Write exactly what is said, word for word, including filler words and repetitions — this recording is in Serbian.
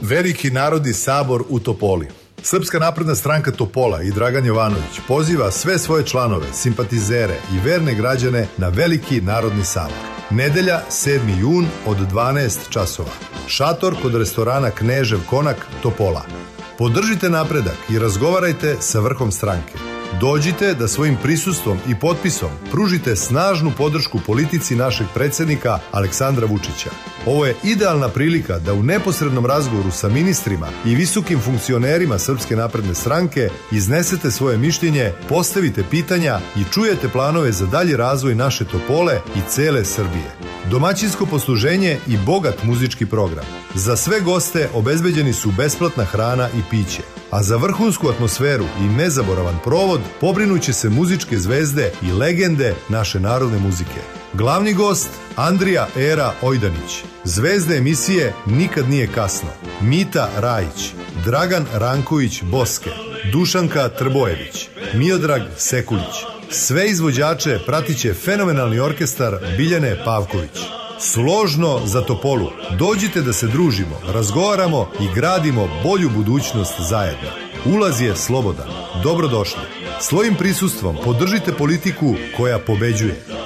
Veliki narodni sabor u Topoli. Srpska napredna stranka Topola i Dragan Jovanović poziva sve svoje članove, simpatizere i verne građane na Veliki narodni sabor. Nedelja, sedmi jun od dvanaest časova. Šator kod restorana Knežev Konak, Topola. Podržite napredak i razgovarajte sa vrhom stranke. Dođite da svojim prisustvom i potpisom pružite snažnu podršku politici našeg predsjednika Aleksandra Vučića. Ovo je idealna prilika da u neposrednom razgovoru sa ministrima i visokim funkcionerima Srpske napredne stranke iznesete svoje mišljenje, postavite pitanja i čujete planove za dalji razvoj naše Topole i cele Srbije. Domaćinsko posluženje i bogat muzički program. Za sve goste obezbeđeni su besplatna hrana i piće, a za vrhunsku atmosferu i nezaboravan provod pobrinuće se muzičke zvezde i legende naše narodne muzike. Glavni gost Andrija Era Ojdanić, zvezde emisije Nikad nije kasno, Mita Rajić, Dragan Ranković Boske, Dušanka Trbojević, Miodrag Sekulić. Sve izvođače pratiće fenomenalni orkestar Biljane Pavković. Složno za Topolu. Dođite da se družimo, razgovaramo i gradimo bolju budućnost zajedno. Ulaz je slobodan. Dobrodošli. Svojim prisustvom podržite politiku koja pobeđuje.